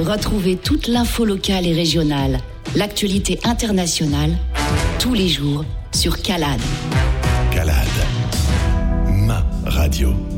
Retrouvez toute l'info locale et régionale, l'actualité internationale, tous les jours sur CALAD. CALAD, ma radio.